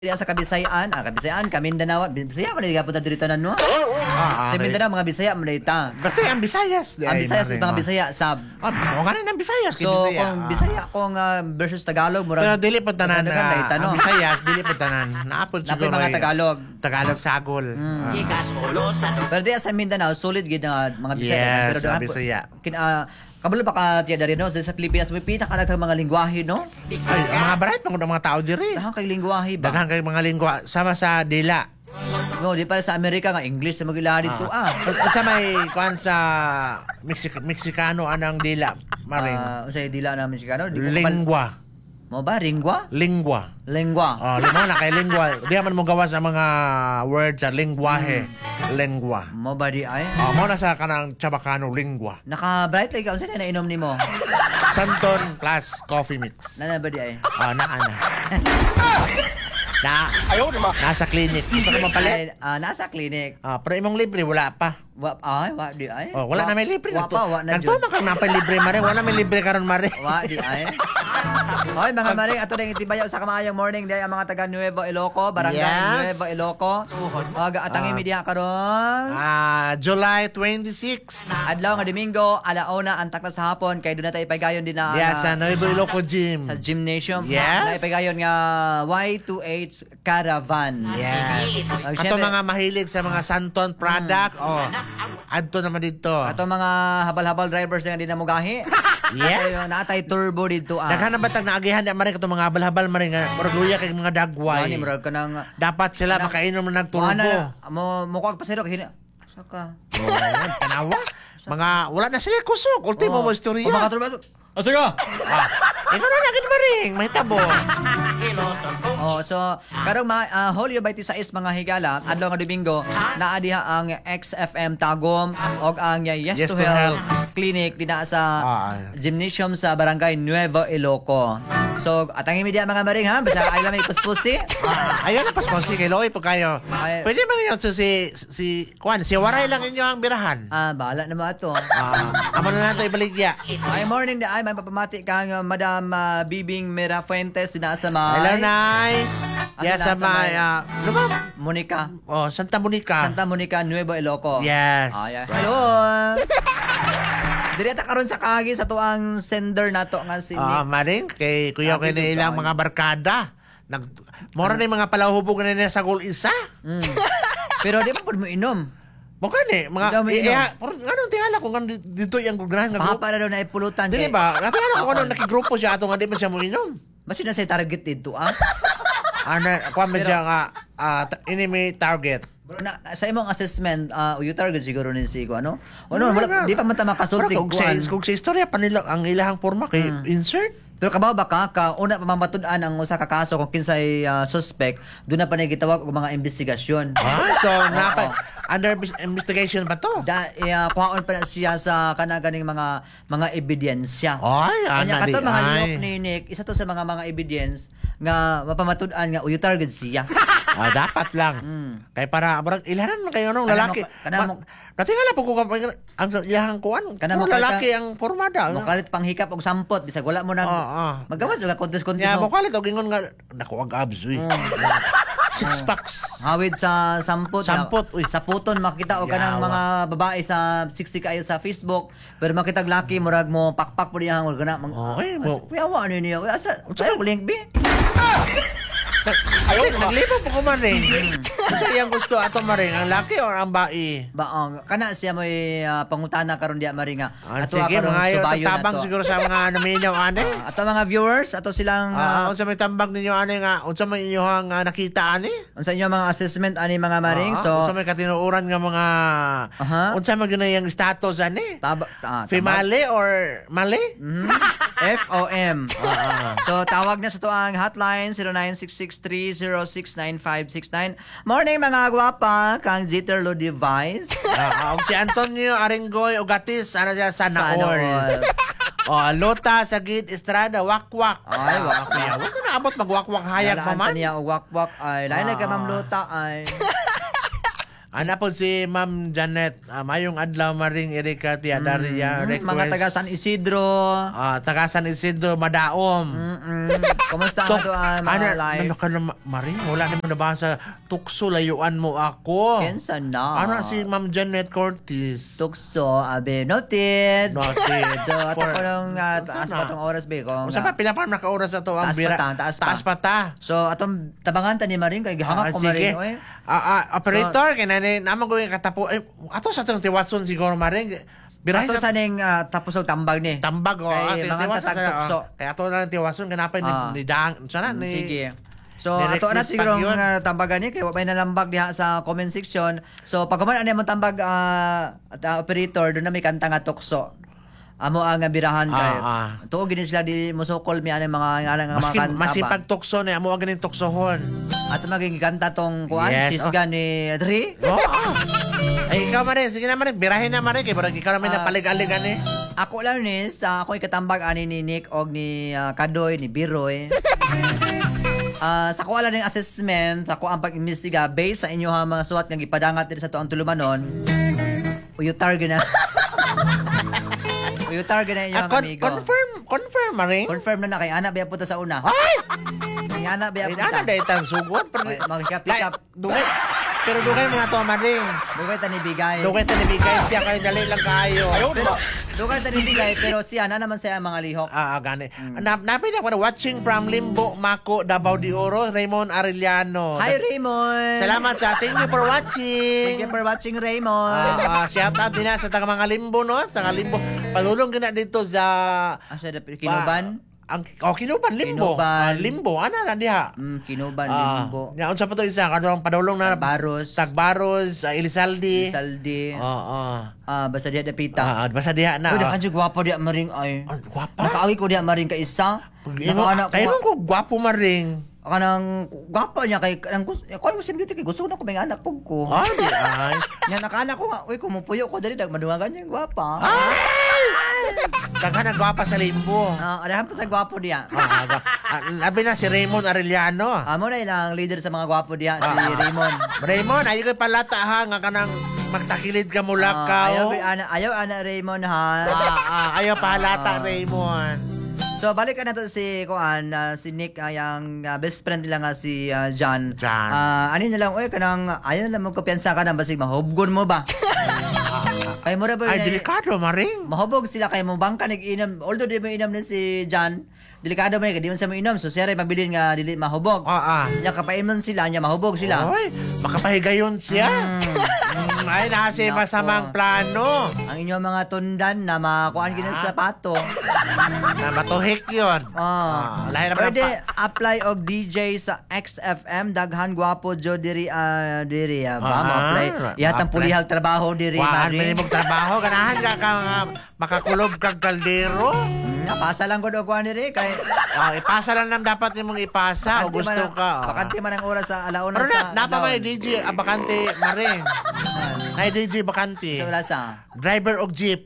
Diya sa Kabisayaan, Kabisayaan, Mindanao, Bisaya man gyapon ta diri tanan no. Sa Mindanao mga Bisaya man ta. Berarti ang Visayas. Ang Bisaya sa mga Bisaya sab. O kanin ang Visayas kay So Bisaya. kung Bisaya kung versus Tagalog Pero murag dili po tanan daghan ang Visayas, dili po tanan. Naapod Napay siguro. mga Tagalog. Tagalog sagol. Pero diya sa Mindanao solid gid nga mga Bisaya Yes, pero mga Bisaya. kabalo ba ka tiya dari no sa Pilipinas may pinakadaghang mga lengguwahe no? Ay, ang mga barat pang mga tao diri. Dahang kay lengguwahe ba? Daghang kay mga lingwa sama sa dila. No, di para sa Amerika nga English sa magila dito At sa may kuan sa Meksikano anang dila maring Unsay dila na Meksikano? Di ko lingwa. mo ba lingua? Lingwa. Lengua. Limo na kay lingwa. Di man mo gawas ang mga words sa lingwahe. Lingwa. Mo ba di ay? Mo na sa kanang Chabacano lingwa. Naka-bright light ka unsa na inom nimo? Santon plus coffee mix. Nana ba di ay? Naana. Nasa clinic. Gusto ko mapalit? Nasa clinic. Pero imong libre wala pa. Wa di ay. Wala na may libre. Wa pa, wa na Nagto man kang napay libre mare, wala may libre karon mare. Wa di ay. Hoy mga maring ato ding itibayo sa kamayong morning day ang mga taga Nuevo Eloco, Barangay Nuevo Eloco. Atangi media karon. July 26. Adlaw nga Domingo, alauna ang takna sa hapon kay doon na tayo ipagayon din na Sa Nuevo Eloco Gym. sa gymnasium. Yes. Na ipagayon nga Y2H Caravan. Yes. Ato Siyempre, mga mahilig sa mga Santon product. Adto naman dito. ato mga habal-habal drivers nga di na mugahi. Yes. Natay turbo dito Daghan na batag naagihan na maring katong mga habal-habal maring murag luya kay mga dagway. Ani murag kanang Dapat sila makainom na nagturbo. mo kuwag pasiro kay saka. Tanawa. Mga wala na sila kusog. Ultimo mo istorya. Kung makaturbo. Sige. Ikaw na lagid maring. May tabo. So karong Hulyo 26 mga higala adlaw nga Domingo naa diha ang XFM Tagum og ang Yes, to Health clinic dinaa sa gymnasium sa Barangay Nuevo Eloco. So atangi media mga maring ha basta ay lamay kuspusi. Ayun na pasponsi kay Loy po kayo. Pwede man yun si Kwan, si Waray lang inyo ang birahan. Bahala na mo ato. Amo na nato ibaligya. Ay morning da ay may papamati kang Madam Bibing Mera Fuentes dinaa sa Hello, may Nay. Yes, sa may Monica. Santa Monica. Santa Monica, Nuevo Eloco. Yes. Hello. Direta karon sa kagi sa tuang sender nato nga si Nick. Maring kay kuya kay ilang mga barkada. Mora na yung mga palahubog na nila sa gol isa. Pero di pa pud mo inom. Bukani, mga anong tingala kung dito yung gugrahan nga Para daw na ipulutan Dili ba? Natingala ko ano nakigrupo siya ato nga di man siya mo inom. Basi na say target dito Kuha man siya nga ini may target. Sa imong assessment, you target siguro ni si ko ano? Wala di pa man ta makasulti kung sa istorya pa nila ang ilahang forma kay insert. Pero kabaw ba ka una pa mamatud-an ang usa ka kaso kung kinsay suspect, doon na pa gitawag og mga investigasyon. So under investigation pa to. Kuhaon pa na siya sa kanaganing mga ebidensya. Ana di. Kato mga lihok ni Nick, isa to sa mga evidence nga mapamatud-an nga uyo target siya. Dapat lang. Kay para ilahan man kayo nung lalaki. Natingala po ko ang ilahang kuan. Kanang lalaki ang formada. Mokalit panghikap og sampot bisag wala mo nang magawas og contest. Mokalit og ingon nga nakuwag abs six packs. Hawid sa sampot. Uy. Sa puton makita og kanang mga babae sa 60 kayo sa Facebook pero makita laki murag mo pakpak po diyang kana. Kuyawa ni niya. Asa tayo link bi. Naglibo po ko maring. Kasi yung gusto ato maring, ang laki o ang bai? Kana siya mo pangutana karon diya maring nga. Ato sige, mga tabang siguro sa mga naminaw ane. Ato mga viewers, ato silang unsa may tambag ninyo ane nga, unsa may inyong nakita ane? Unsa inyo mga assessment ani mga maring? So unsa may katinuoran nga mga unsa man gyud yung status ane? Female or male? FOM. So tawag na sa tuang hotline 0966306959. Morning mga gwapa, kang Jeter Lo Device. Si Antonio Arengoy Ogatis, ano siya sa Naor. Lota sa Gid Estrada, wakwak. Ay, wakwak. Wala na abot magwakwak hayag pa man. Niya og wakwak ay lain ka Ma'am Lota ay. Ana po si Ma'am Janet, mayong adlaw maring Erika Tia Daria request. Mga taga San Isidro. Taga San Isidro Madaom. Kumusta ang ato ang mga live? Ano ka na maring wala naman nabasa tukso layuan mo ako. Kensa na. Ano si Ma'am Janet Cortez? Tukso, abe, noted. Noted. So, ato ko nung taas pa tong oras, be. Kung Kung saan pa pinapam naka-oras na to ang taas pa ta, taas pa. Taas pa ta. So, atong tabangan ta ni Maring, kay gihangak ko Sige. Maring, oy. Operator, kinani naman ko yung katapo. Ato sa itong tiwason siguro maring. Birahin Ato sa ning tapos og tambag ni. tambag o. Kay mga tatagtukso. Kaya ato na ng tiwason, ganapay ni Dang. Sana ni... Sige. So, Direct ato na list siguro pag yun. tambagan ni, kay wapay nalambag diha sa comment section. So, pag kuman ano mong tambag operator, doon na may kanta nga tukso. Amo ang birahan kay. Tuog gini sila di musukol mi ani mga ngalan nga mga Maski kanta. masipag tukso ni amo ang ganing tuksohon. At maging kanta tong kuan, Yes, sisga ni Dre. Ay, ikaw marin. Sige na marin. Birahin na marin. Kaya parang ikaw namin napalig-aligan eh. Ako lang ni sa ako ikatambag ani ni Nick og ni Kadoy ni Biroy. Sa kuala ng assessment, sa kuang pag-imbestiga based sa inyo ha mga suwat nga gipadangat diri sa tuang tulumanon. Uyutar gina. Uyutar gina inyo ang amigo. Confirm marin. Confirm na kay ana biya punta sa una. Ay! Kay ana biya Ay, punta. ana dahil tang sugod. Mag-pick up. Dugay. Pero dugay mga to maring. Dugay ta ni bigay. Dugay tanibigay siya kay dali lang kayo. Pero dugay ta ni bigay pero siya na naman siya mga lihok. Gani. Napin ako na watching from Limbo, Mako, Davao de Oro, Raymond Arellano. Hi Raymond. Salamat sa thank you for watching. Thank you for watching Raymond. Shout out din na sa taga mga Limbo no, taga Limbo. Padulong gina dito sa Asa da Kinuban? Kinuban Limbo. Kinuban. Limbo ana na diha. Kinuban Limbo. Ya unsa pa to isa kadong padulong na Baros. Tagbaros, Elizalde. Saldi. Oo. Basta diha da pita. Basta diha na. Uy, dakan siya gwapo diha maring ay. Gwapa. Nakaagi ko diha maring ka isa. Nakaanak Tayo ko. ko gwapo maring. Kanang gwapo niya kay kanang gusto. Ako mo simple kay gusto na ko may anak pug ko. Ay, di ay. Nya nakaanak ko nga, uy kumupuyo ko dali dag maduwagan niya gwapa. Daghan ang gwapa sa Limbo. Adahan pa sa gwapo diha. Labi na si Raymond Arellano. Amo na ilang leader sa mga gwapo diha si Raymond. Raymond, ayaw ko'y palata ha, nga kanang magtakilid ka mula ka. Ayaw ana Raymond ha. Ayaw palata, Raymond. So balik ka na to si kuan si Nick yang best friend nila nga si John. Ano na lang oy kanang ayaw na lang magkapiyansa ka na basig mahubgon mo ba? Kay mo ra ba Ay, delikado, maring. mahubog sila kay mo bangka nag-inom although di mo inom ni si John. Delikado man kay di man sa mo inom so siyempre mabilin nga dili mahubog. Nya kapainom sila nya mahubog sila. Oy, makapahigayon siya. Ay, nasi Nako. masamang plano. Ang inyong mga tundan na makuan gina sa sapato. Na matuhik yun. Lahi naman Pwede apply og DJ sa XFM daghan gwapo jo diri diri ba apply yatang apply. pulihag trabaho diri Waan Mari. mo trabaho, ganahan ka makakulob kag kaldero. Pasa lang gud og kuan diri kay Ipasa lang nam dapat nimong ipasa o gusto ka. bakante man ang oras sa alauna Pero sa na may DJ bakante maring. Nay DJ bakante. sa wala sa Driver og jeep.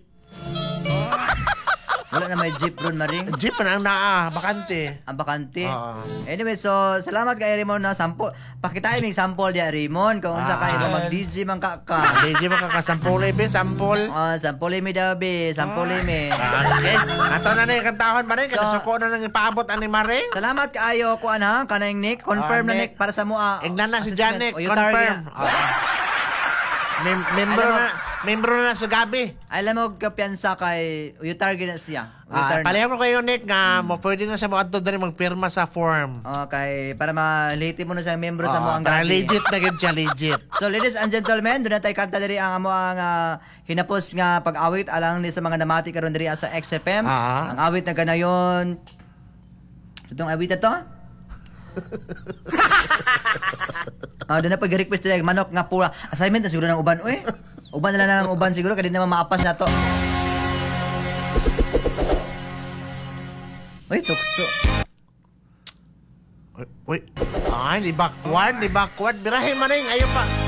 wala na may jeep ron maring Jeep na ang naa, bakante. ang bakante. Oo. Anyway, so salamat kay Raymond na sample. Pakita mi sample dia Raymond kung unsa kay mo mag DJ man ka. DJ makakasampole be, sampol. Sample mi daw be, sample mi. Okay. Ato na yung kantahon ba rin? So- Kasi suko na nang ipaabot ani Maring. Salamat kaayo ko ha kanang Nick. Confirm na Nick. Nick para sa mo. Ingnan na si Janet, O, yung target confirm. na. Membro na sa gabi. Alam mo kapiyansa kay yung target na siya. Uyutar na. Palayaw ko kayo, Nick, nga mo pwede na sa mga ato dali magpirma sa form. Okay, para maliti mo na siya membro sa mo ang Para gabi. legit na gid siya, legit. So ladies and gentlemen, doon na tayo kanta diri ang amo ang hinapos nga pag-awit alang ni sa mga namati karon diri sa XFM. Ang awit na ganayon. So itong awit na to? Doon na pag-request diri manok nga pula. Assignment na siguro ng uban. Uy, uban na lang ng uban siguro kadi naman maapas na to. Uy, tukso. Uy, ay, di backward. Birahin Maring, ayaw pa.